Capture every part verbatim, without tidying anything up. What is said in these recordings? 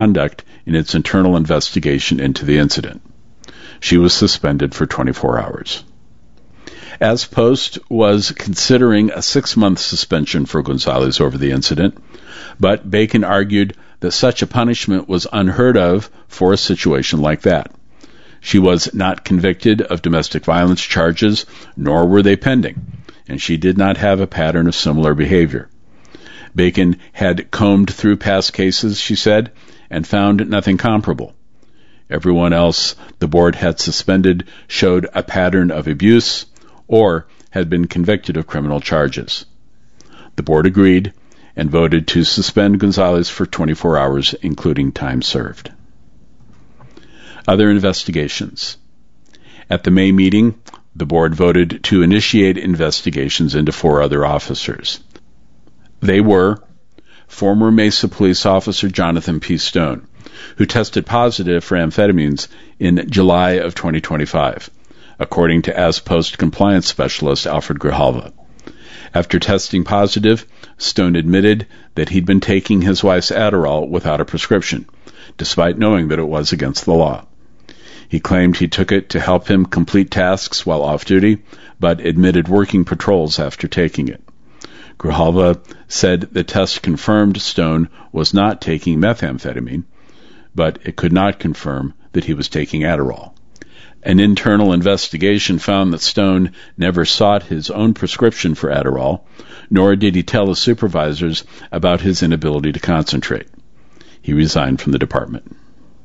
conduct in its internal investigation into the incident. She was suspended for twenty-four hours. AsPost was considering a six-month suspension for Gonzalez over the incident, but Bacon argued that such a punishment was unheard of for a situation like that. She was not convicted of domestic violence charges, nor were they pending, and she did not have a pattern of similar behavior. Bacon had combed through past cases, she said, and found nothing comparable. Everyone else the board had suspended showed a pattern of abuse or had been convicted of criminal charges. The board agreed and voted to suspend Gonzalez for twenty-four hours, including time served. Other investigations. At the May meeting, the board voted to initiate investigations into four other officers. They were former Mesa police officer Jonathan P. Stone, who tested positive for amphetamines in July of twenty twenty-five, according to AsPost compliance specialist Alfred Grijalva. After testing positive, Stone admitted that he'd been taking his wife's Adderall without a prescription, despite knowing that it was against the law. He claimed he took it to help him complete tasks while off duty, but admitted working patrols after taking it. Grijalva said the test confirmed Stone was not taking methamphetamine, but it could not confirm that he was taking Adderall. An internal investigation found that Stone never sought his own prescription for Adderall, nor did he tell his supervisors about his inability to concentrate. He resigned from the department.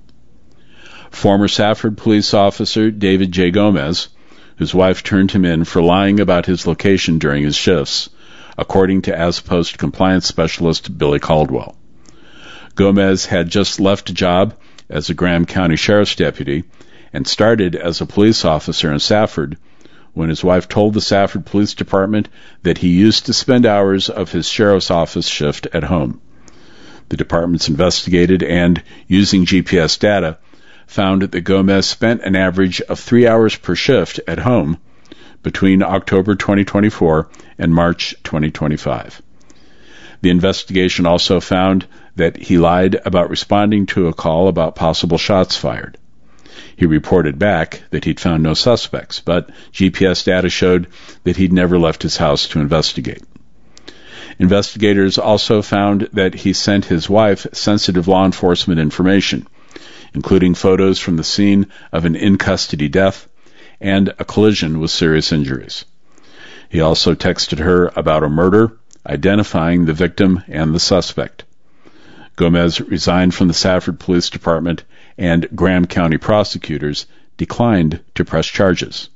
Former Safford police officer David J. Gomez, whose wife turned him in for lying about his location during his shifts, according to AsPost compliance specialist Billy Caldwell. Gomez had just left a job as a Graham County Sheriff's deputy and started as a police officer in Safford when his wife told the Safford Police Department that he used to spend hours of his sheriff's office shift at home. The departments investigated and, using G P S data, found that Gomez spent an average of three hours per shift at home between October twenty twenty-four and March twenty twenty-five. The investigation also found that he lied about responding to a call about possible shots fired. He reported back that he'd found no suspects, but G P S data showed that he'd never left his house to investigate. Investigators also found that he sent his wife sensitive law enforcement information, including photos from the scene of an in-custody death and a collision with serious injuries. He also texted her about a murder, identifying the victim and the suspect. Gomez resigned from the Safford Police Department, and Graham County prosecutors declined to press charges.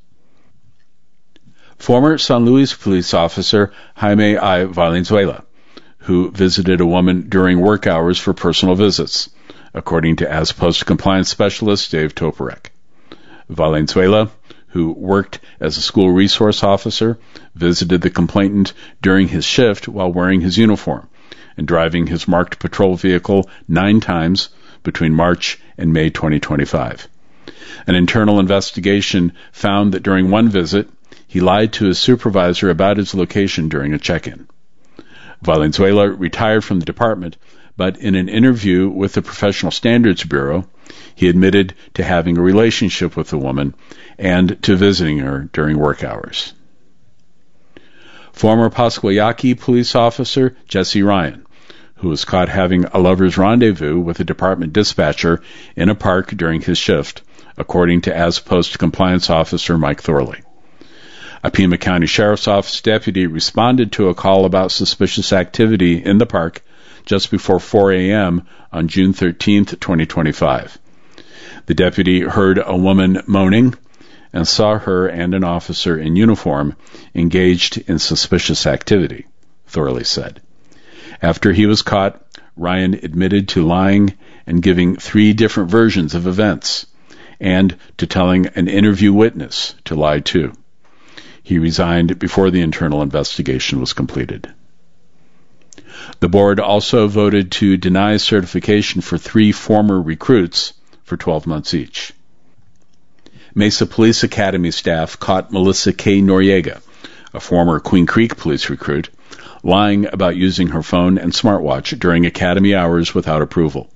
Former San Luis police officer Jaime I. Valenzuela, who visited a woman during work hours for personal visits, according to AsPost compliance specialist Dave Toporek. Valenzuela, who worked as a school resource officer, visited the complainant during his shift while wearing his uniform and driving his marked patrol vehicle nine times between March and May twenty twenty-five. An internal investigation found that during one visit, he lied to his supervisor about his location during a check-in. Valenzuela retired from the department, but in an interview with the Professional Standards Bureau, he admitted to having a relationship with the woman and to visiting her during work hours. Former Pasquayaki police officer Jesse Ryan, who was caught having a lover's rendezvous with a department dispatcher in a park during his shift, according to AsPost compliance officer Mike Thorley. A Pima County Sheriff's Office deputy responded to a call about suspicious activity in the park just before four a.m. on June thirteenth, twenty twenty-five. The deputy heard a woman moaning and saw her and an officer in uniform engaged in suspicious activity, Thorley said. After he was caught, Ryan admitted to lying and giving three different versions of events, and to telling an interview witness to lie too. He resigned before the internal investigation was completed. The board also voted to deny certification for three former recruits for twelve months each. Mesa Police Academy staff caught Melissa K. Noriega, a former Queen Creek police recruit, lying about using her phone and smartwatch during academy hours without approval.